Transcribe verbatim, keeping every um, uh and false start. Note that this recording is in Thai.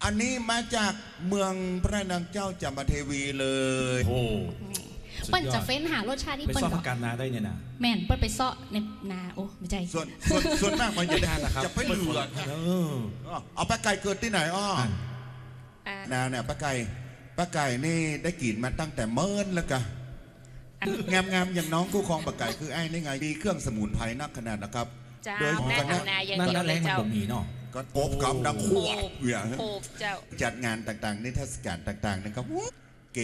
อันนี้มาจากเมืองพระนางเจ้าจามเทวีเลยโอ้เปิ้ลจะเฟ้นหารสชาติที่ไปเปิ้ลซ่อมการนาได้เนี่ยนะแม่นเปิ้ลไปซ่อในนาโอ้ไม่ใช่ส่วนส่วนส่วนมากมันจะได้นะครับจะไปเหลือเอาป้าไก่เกิดที่ไหนอ้อนาเนี่ยป้าไก่ป้าไก่นี่ได้กลิ่นมาตั้งแต่เมินแล้วกะงามงามอย่างน้องคู่ครองป้าไก่คือไอ้นี่ไงมีเครื่องสมุนไพรนักขนาดนะครับโดยแม่ทางนาอย่างเดียวเลยเจ้าก็โอบกำดังขวบเวียโอบเจ้าจัดงานต่างๆนิทรรศการต่างๆนะครับ